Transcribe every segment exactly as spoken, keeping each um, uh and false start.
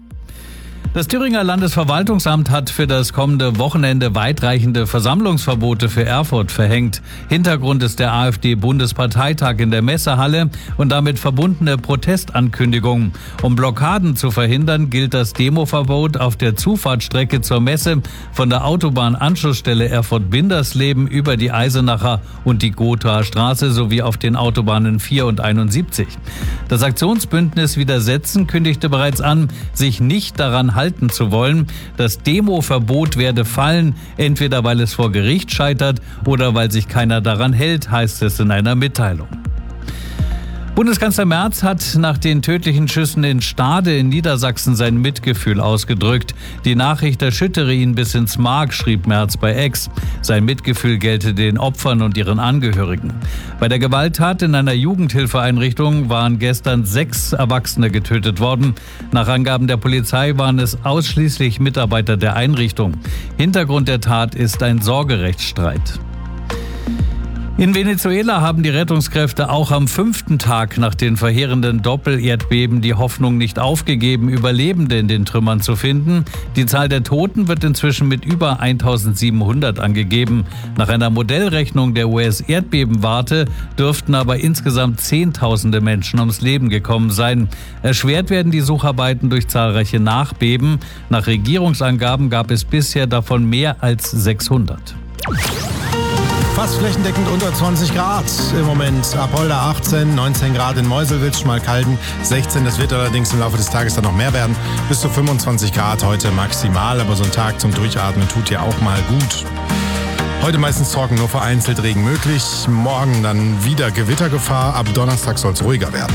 Das Thüringer Landesverwaltungsamt hat für das kommende Wochenende weitreichende Versammlungsverbote für Erfurt verhängt. Hintergrund ist der AfD-Bundesparteitag in der Messehalle und damit verbundene Protestankündigungen. Um Blockaden zu verhindern, gilt das Demoverbot auf der Zufahrtsstrecke zur Messe von der Autobahnanschlussstelle Erfurt-Bindersleben über die Eisenacher und die Gothaer Straße sowie auf den Autobahnen vier und einundsiebzig. Das Aktionsbündnis Widersetzen kündigte bereits an, sich nicht daran halten zu wollen. Das Demoverbot werde fallen, entweder weil es vor Gericht scheitert oder weil sich keiner daran hält, heißt es in einer Mitteilung. Bundeskanzler Merz hat nach den tödlichen Schüssen in Stade in Niedersachsen sein Mitgefühl ausgedrückt. Die Nachricht erschüttere ihn bis ins Mark, schrieb Merz bei X. Sein Mitgefühl gelte den Opfern und ihren Angehörigen. Bei der Gewalttat in einer Jugendhilfeeinrichtung waren gestern sechs Erwachsene getötet worden. Nach Angaben der Polizei waren es ausschließlich Mitarbeiter der Einrichtung. Hintergrund der Tat ist ein Sorgerechtsstreit. In Venezuela haben die Rettungskräfte auch am fünften Tag nach den verheerenden Doppelerdbeben die Hoffnung nicht aufgegeben, Überlebende in den Trümmern zu finden. Die Zahl der Toten wird inzwischen mit über eintausendsiebenhundert angegeben. Nach einer Modellrechnung der U S-Erdbebenwarte dürften aber insgesamt Zehntausende Menschen ums Leben gekommen sein. Erschwert werden die Sucharbeiten durch zahlreiche Nachbeben. Nach Regierungsangaben gab es bisher davon mehr als sechshundert. Fast flächendeckend unter zwanzig Grad im Moment. Apolda achtzehn, neunzehn Grad in Meuselwitz, Schmalkalden sechzehn. Das wird allerdings im Laufe des Tages dann noch mehr werden. Bis zu fünfundzwanzig Grad heute maximal. Aber so ein Tag zum Durchatmen tut ja auch mal gut. Heute meistens trocken, nur vereinzelt Regen möglich. Morgen dann wieder Gewittergefahr. Ab Donnerstag soll es ruhiger werden.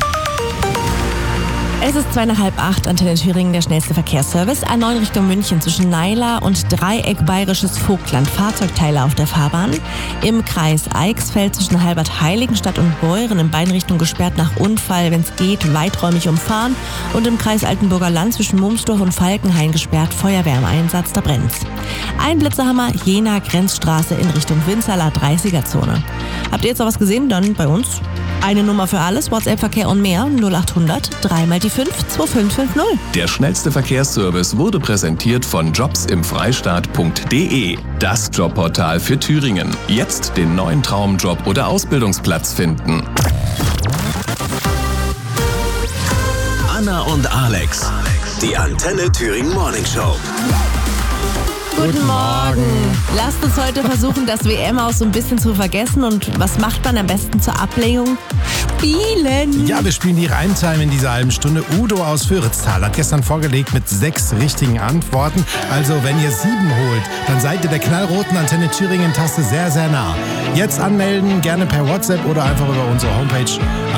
Es ist zweieinhalb acht, Antenne Thüringen, der schnellste Verkehrsservice. A neun Richtung München zwischen Naila und Dreieck Bayerisches Vogtland. Fahrzeugteile auf der Fahrbahn. Im Kreis Eichsfeld zwischen Halbert-Heiligenstadt und Beuren in beiden Richtungen gesperrt nach Unfall. Wenn es geht, weiträumig umfahren. Und im Kreis Altenburger Land zwischen Mumsdorf und Falkenhain gesperrt. Feuerwehr im Einsatz, da brennt's. Ein Blitzerhammer, Jena Grenzstraße in Richtung Winzerla, dreißiger-Zone. Habt ihr jetzt noch was gesehen? Dann bei uns. Eine Nummer für alles, WhatsApp-Verkehr und mehr, null acht hundert, drei mal die fünf, zwei fünf fünf null. Der schnellste Verkehrsservice wurde präsentiert von jobs im freistaat punkt de, das Jobportal für Thüringen. Jetzt den neuen Traumjob oder Ausbildungsplatz finden. Anna und Alex, die Antenne Thüringen Morning Show. Guten Morgen. Lasst uns heute versuchen, das W M aus so ein bisschen zu vergessen. Und was macht man am besten zur Ablenkung? Spielen. Ja, wir spielen die Reimtime in dieser halben Stunde. Udo aus Föritztal hat gestern vorgelegt mit sechs richtigen Antworten. Also wenn ihr sieben holt, dann seid ihr der knallroten Antenne Thüringen-Taste sehr, sehr nah. Jetzt anmelden, gerne per WhatsApp oder einfach über unsere Homepage